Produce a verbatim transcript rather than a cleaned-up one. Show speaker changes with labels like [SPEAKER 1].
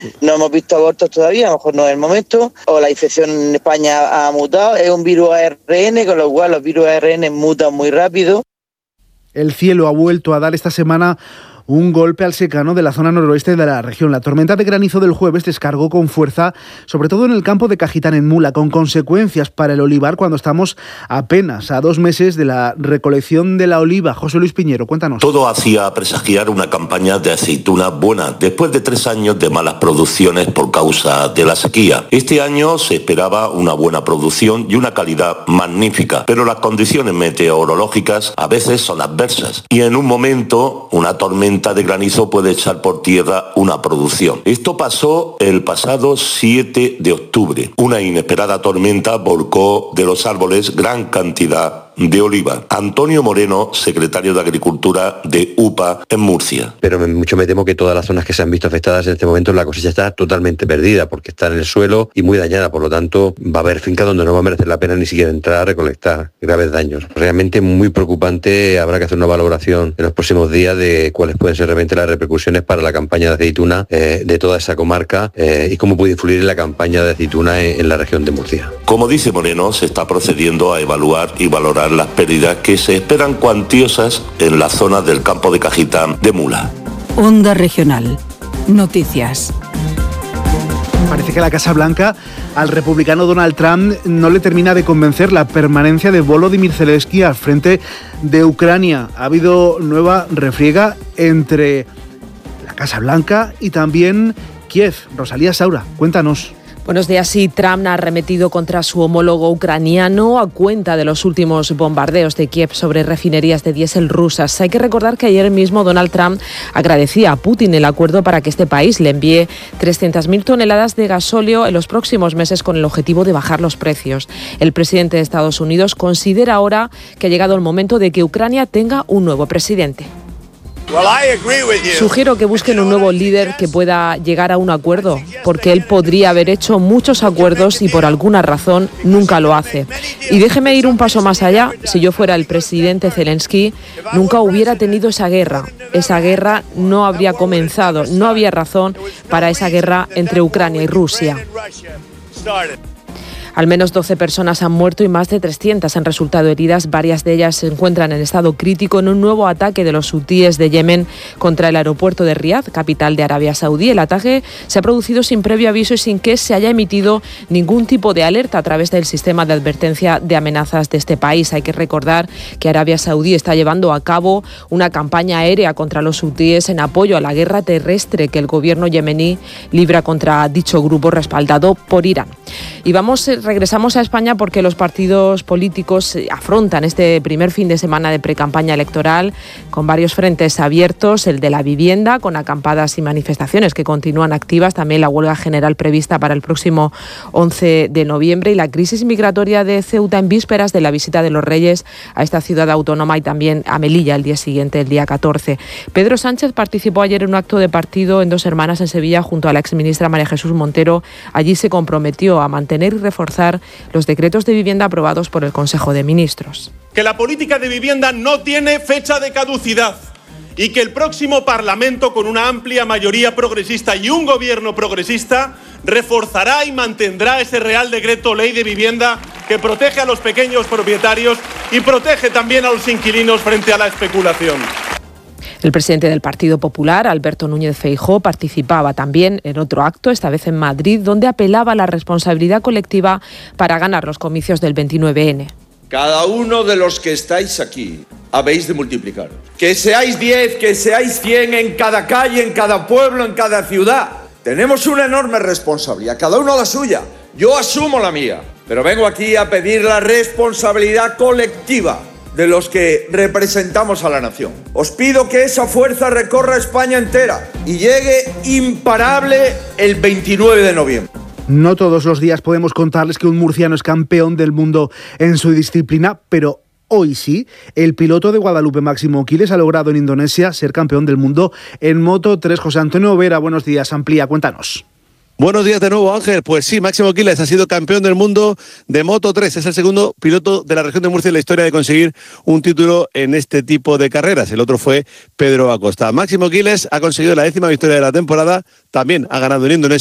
[SPEAKER 1] No hemos visto abortos todavía, a lo mejor no es el momento, o la infección en España ha mutado, es un virus A R N, con lo cual los virus A R N mutan muy rápido.
[SPEAKER 2] El cielo ha vuelto a dar esta semana un golpe al secano de la zona noroeste de la región. La tormenta de granizo del jueves descargó con fuerza, sobre todo en el campo de Cajitán en Mula, con consecuencias para el olivar cuando estamos apenas a dos meses de la recolección de la oliva. José Luis Piñero, cuéntanos.
[SPEAKER 3] Todo hacía presagiar una campaña de aceituna buena, después de tres años de malas producciones por causa de la sequía. Este año se esperaba una buena producción y una calidad magnífica, pero las condiciones meteorológicas a veces son adversas y en un momento una tormenta de granizo puede echar por tierra una producción. Esto pasó el pasado siete de octubre. Una inesperada tormenta volcó de los árboles gran cantidad de oliva. Antonio Moreno, secretario de Agricultura de U P A en Murcia.
[SPEAKER 4] Pero mucho me temo que todas las zonas que se han visto afectadas en este momento la cosecha está totalmente perdida porque está en el suelo y muy dañada. Por lo tanto, va a haber fincas donde no va a merecer la pena ni siquiera entrar a recolectar graves daños. Realmente muy preocupante. Habrá que hacer una valoración en los próximos días de cuáles pueden ser realmente las repercusiones para la campaña de aceituna eh, de toda esa comarca eh, y cómo puede influir en la campaña de aceituna en, en la región de Murcia.
[SPEAKER 3] Como dice Moreno, se está procediendo a evaluar y valorar las pérdidas que se esperan cuantiosas en la zona del campo de Cajitán de Mula.
[SPEAKER 5] Onda Regional. Noticias.
[SPEAKER 2] Parece que la Casa Blanca al republicano Donald Trump no le termina de convencer la permanencia de Volodymyr Zelensky al frente de Ucrania. Ha habido nueva refriega entre la Casa Blanca y también Kiev. Rosalía Saura, cuéntanos.
[SPEAKER 6] Buenos días. Sí, Trump ha arremetido contra su homólogo ucraniano a cuenta de los últimos bombardeos de Kiev sobre refinerías de diésel rusas. Hay que recordar que ayer mismo Donald Trump agradecía a Putin el acuerdo para que este país le envíe trescientas mil toneladas de gasóleo en los próximos meses con el objetivo de bajar los precios. El presidente de Estados Unidos considera ahora que ha llegado el momento de que Ucrania tenga un nuevo presidente. Sugiero que busquen un nuevo líder que pueda llegar a un acuerdo, porque él podría haber hecho muchos acuerdos y por alguna razón nunca lo hace. Y déjeme ir un paso más allá. Si yo fuera el presidente Zelensky, nunca hubiera tenido esa guerra. Esa guerra no habría comenzado, no había razón para esa guerra entre Ucrania y Rusia. Al menos doce personas han muerto y más de trescientas han resultado heridas. Varias de ellas se encuentran en estado crítico en un nuevo ataque de los hutíes de Yemen contra el aeropuerto de Riad, capital de Arabia Saudí. El ataque se ha producido sin previo aviso y sin que se haya emitido ningún tipo de alerta a través del sistema de advertencia de amenazas de este país. Hay que recordar que Arabia Saudí está llevando a cabo una campaña aérea contra los hutíes en apoyo a la guerra terrestre que el gobierno yemení libra contra dicho grupo respaldado por Irán. Y vamos Regresamos a España porque los partidos políticos afrontan este primer fin de semana de precampaña electoral con varios frentes abiertos, el de la vivienda, con acampadas y manifestaciones que continúan activas, también la huelga general prevista para el próximo once de noviembre y la crisis migratoria de Ceuta en vísperas de la visita de los Reyes a esta ciudad autónoma y también a Melilla el día siguiente, el día catorce. Pedro Sánchez participó ayer en un acto de partido en Dos Hermanas en Sevilla junto a la exministra María Jesús Montero. Allí se comprometió a mantener y reforzar los decretos de vivienda aprobados por el Consejo de Ministros.
[SPEAKER 7] Que la política de vivienda no tiene fecha de caducidad y que el próximo Parlamento, con una amplia mayoría progresista y un gobierno progresista, reforzará y mantendrá ese Real Decreto Ley de Vivienda que protege a los pequeños propietarios y protege también a los inquilinos frente a la especulación.
[SPEAKER 6] El presidente del Partido Popular, Alberto Núñez Feijóo, participaba también en otro acto, esta vez en Madrid, donde apelaba a la responsabilidad colectiva para ganar los comicios del veintinueve ene.
[SPEAKER 8] Cada uno de los que estáis aquí habéis de multiplicar. Que seáis diez, que seáis cien en cada calle, en cada pueblo, en cada ciudad. Tenemos una enorme responsabilidad, cada uno la suya. Yo asumo la mía, pero vengo aquí a pedir la responsabilidad colectiva de los que representamos a la nación. Os pido que esa fuerza recorra España entera y llegue imparable el veintinueve de noviembre.
[SPEAKER 2] No todos los días podemos contarles que un murciano es campeón del mundo en su disciplina, pero hoy sí, el piloto de Guadalupe, Máximo Quiles, ha logrado en Indonesia ser campeón del mundo en Moto tres. José Antonio Vera, buenos días, amplía, cuéntanos.
[SPEAKER 9] Buenos días de nuevo, Ángel. Pues sí, Máximo Quiles ha sido campeón del mundo de Moto tres. Es el segundo piloto de la región de Murcia en la historia de conseguir un título en este tipo de carreras. El otro fue Pedro Acosta. Máximo Quiles ha conseguido la décima victoria de la temporada. También ha ganado en Indonesia